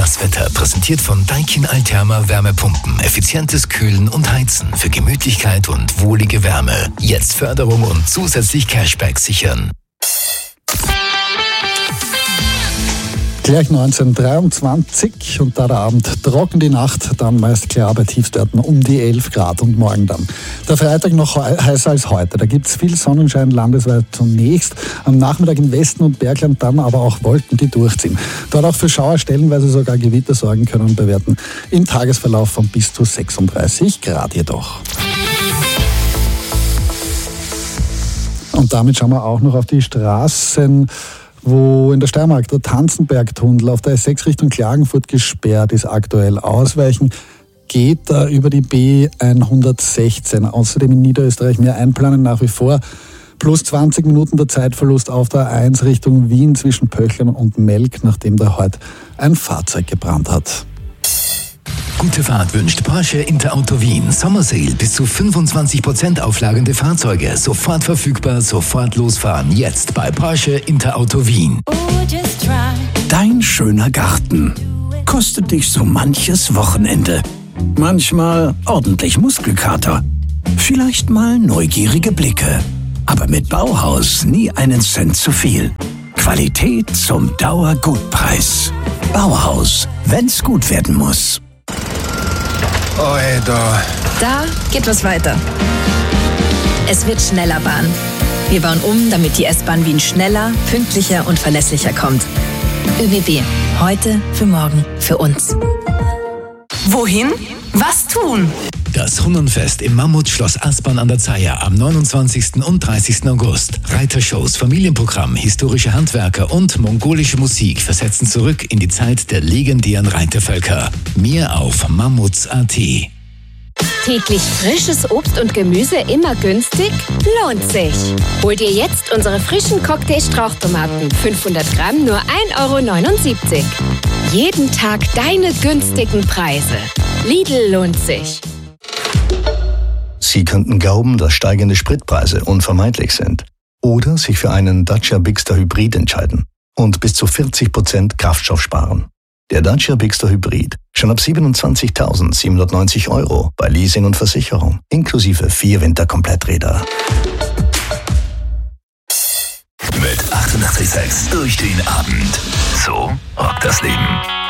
Das Wetter präsentiert von Daikin Alterma Wärmepumpen. Effizientes Kühlen und Heizen für Gemütlichkeit und wohlige Wärme. Jetzt Förderung und zusätzlich Cashback sichern. Gleich 19:23 und da der Abend trocken, die Nacht dann meist klar bei Tiefstwerten um die 11 Grad und morgen dann. Der Freitag noch heißer als heute. Da gibt es viel Sonnenschein landesweit zunächst. Am Nachmittag im Westen und Bergland dann aber auch Wolken, die durchziehen. Dort auch für Schauer stellenweise sogar Gewitter sorgen können bei Werten im Tagesverlauf von bis zu 36 Grad jedoch. Und damit schauen wir auch noch auf die Straßen, wo in der Steiermark der Tanzenbergtunnel auf der S6 Richtung Klagenfurt gesperrt ist, aktuell. Ausweichen geht da über die B116. Außerdem in Niederösterreich mehr einplanen nach wie vor. Plus 20 Minuten der Zeitverlust auf der A1 Richtung Wien zwischen Pöchlern und Melk, nachdem da heute ein Fahrzeug gebrannt hat. Gute Fahrt wünscht Porsche Interauto Wien. Sommersale bis zu 25% auflagende Fahrzeuge. Sofort verfügbar, sofort losfahren. Jetzt bei Porsche Interauto Wien. Dein schöner Garten kostet dich so manches Wochenende. Manchmal ordentlich Muskelkater. Vielleicht mal neugierige Blicke. Aber mit Bauhaus nie einen Cent zu viel. Qualität zum Dauergutpreis. Bauhaus, wenn's gut werden muss. Oi, Da geht was weiter. Es wird schneller Bahn. Wir bauen um, damit die S-Bahn Wien schneller, pünktlicher und verlässlicher kommt. ÖBB. Heute, für morgen, für uns. Wohin? Was tun? Das Hunnenfest im Mammutschloss Aspern an der Zeiher am 29. und 30. August. Reitershows, Familienprogramm, historische Handwerker und mongolische Musik versetzen zurück in die Zeit der legendären Reitervölker. Mehr auf mammuts.at. Täglich frisches Obst und Gemüse immer günstig? Lohnt sich. Hol dir jetzt unsere frischen Cocktail-Strauchtomaten. 500 Gramm nur 1,79 €. Jeden Tag deine günstigen Preise. Lidl lohnt sich. Sie könnten glauben, dass steigende Spritpreise unvermeidlich sind. Oder sich für einen Dacia Bigster Hybrid entscheiden und bis zu 40% Kraftstoff sparen. Der Dacia Bigster Hybrid schon ab 27.790 € bei Leasing und Versicherung, inklusive 4 Winterkompletträder. Mit 88,6 durch den Abend. So rockt das Leben.